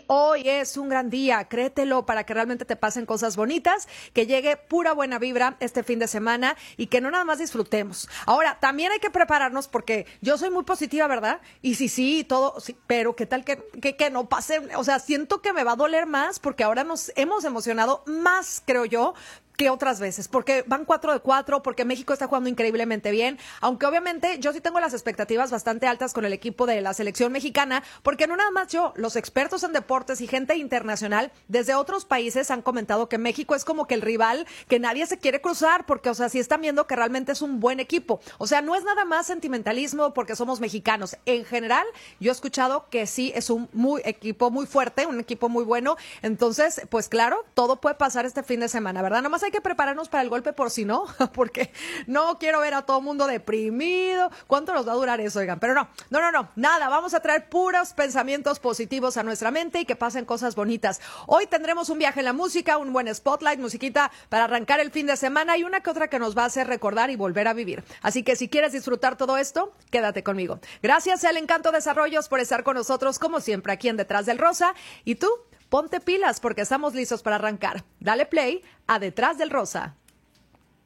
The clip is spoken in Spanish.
hoy es un gran día, créetelo, para que realmente te pasen cosas bonitas, que llegue pura buena vibra este fin de semana y que no nada más disfrutemos. Ahora, también hay que prepararnos porque yo soy muy positiva, ¿verdad? Y sí, todo, sí, pero ¿qué tal que no pase? O sea, siento que me va a doler más porque ahora nos hemos emocionado más, creo yo, que otras veces, porque van 4-4, porque México está jugando increíblemente bien, aunque obviamente yo sí tengo las expectativas bastante altas con el equipo de la selección mexicana, porque no nada más yo, los expertos en deportes y gente internacional desde otros países han comentado que México es como que el rival que nadie se quiere cruzar, porque, o sea, sí están viendo que realmente es un buen equipo, o sea, no es nada más sentimentalismo porque somos mexicanos, en general, yo he escuchado que sí es un equipo muy fuerte, un equipo muy bueno, entonces, pues claro, todo puede pasar este fin de semana, ¿verdad? Nomás hay que prepararnos para el golpe por si no, porque no quiero ver a todo mundo deprimido. ¿Cuánto nos va a durar eso, oigan? Pero no, nada, vamos a traer puros pensamientos positivos a nuestra mente y que pasen cosas bonitas. Hoy tendremos un viaje en la música, un buen spotlight, musiquita para arrancar el fin de semana y una que otra que nos va a hacer recordar y volver a vivir. Así que si quieres disfrutar todo esto, quédate conmigo. Gracias al Encanto Desarrollos por estar con nosotros, como siempre, aquí en Detrás del Rosa. Y tú, ponte pilas porque estamos listos para arrancar. Dale play a Detrás del Rosa.